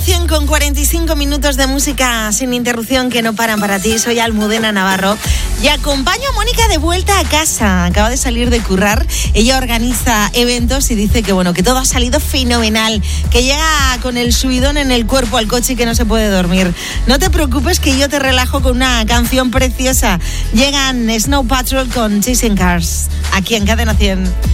Cadena 100 con 45 minutos de música sin interrupción que no paran para ti. Soy Almudena Navarro y acompaño a Mónica de vuelta a casa. Acaba de salir de currar. Ella organiza eventos y dice que bueno, que todo ha salido fenomenal, que llega con el subidón en el cuerpo al coche y que no se puede dormir. No te preocupes que yo te relajo con una canción preciosa. Llegan Snow Patrol con Chasing Cars aquí en Cadena 100.